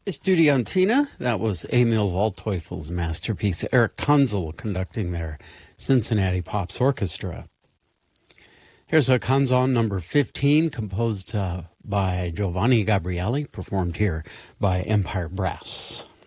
Estudiantina, that was Emil Waldteufel's masterpiece. Eric Kanzel conducting their Cincinnati Pops Orchestra. Here's a canzone number 15, composed by Giovanni Gabrieli, performed here by Empire Brass.